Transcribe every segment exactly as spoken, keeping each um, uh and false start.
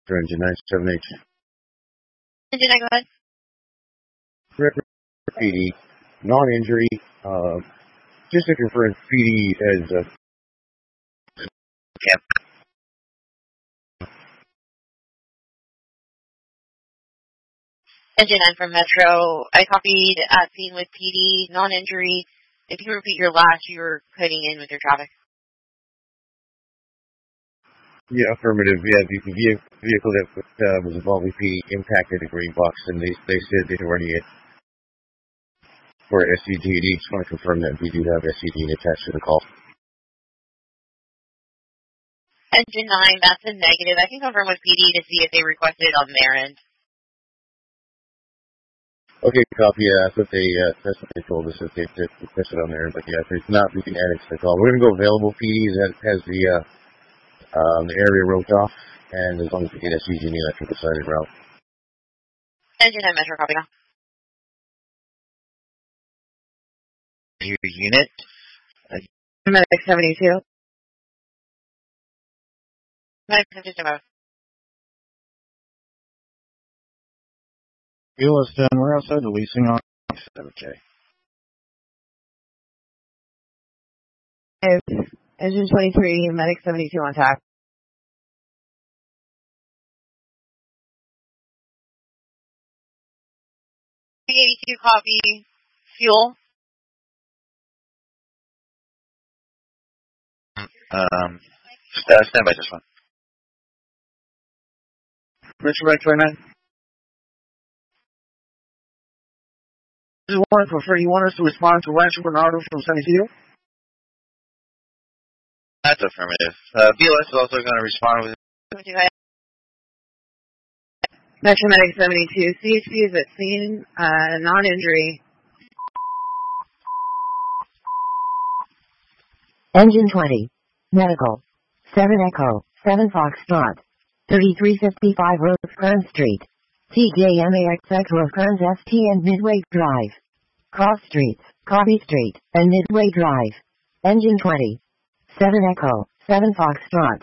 Engine nine seven H. Engine nine, go ahead. P D, non-injury, uh, just looking for P D as a... Yep. Engine nine from Metro. I copied at scene with P D, non-injury. If you repeat your last, you were cutting in with your traffic. Yeah, affirmative. Yeah, the vehicle that uh, was involved with P D impacted the green box, and they they said they're running it for S C D. Just want to confirm that we do have S C D attached to the call. Engine nine, that's a negative. I can confirm with P D to see if they requested it on their end. Okay, copy. Yeah, that's what they uh, that's what they told us that they requested on there. But yeah, if it's not, we can add it to the call. We're gonna go available P D that has the uh, um, the area roped off, and as long as we get S C D in the electrical sided route. Engine nine, Metro, copy now. Your unit. Uh, Medic seventy-two. Medic seventy-two. Fuel is done. We're outside the leasing on. Okay. Engine twenty-three, Medic seventy-two on tap. eighty-two, copy. Fuel. Um, uh, stand by this one. Richard Wright twenty-nine. This is one for free. You want us to respond to Rancho Bernardo from San Isidro? That's affirmative. Uh, B L S is also going to respond with... Metro Medic seventy-two. C H P is at scene. Uh, non-injury. Engine twenty. Medical. seven Echo. seven Foxtrot. thirty-three fifty-five Rosecrans Street. T J M A X X Rosecrans S T and Midway Drive. Cross Streets, Copy Street, and Midway Drive. Engine twenty. seven Echo. seven Foxtrot.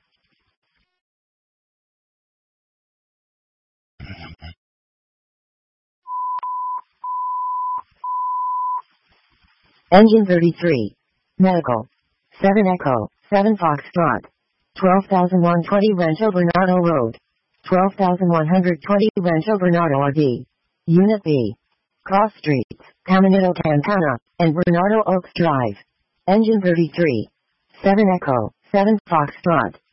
Engine thirty-three. Medical. seven Echo. seven Foxtrot. twelve thousand one hundred twenty Rancho Bernardo Road. twelve thousand one hundred twenty Rancho Bernardo R D. Unit B. Cross Streets, Caminito Cancana, and Bernardo Oaks Drive. Engine thirty-three. seven Echo. seven Foxtrot.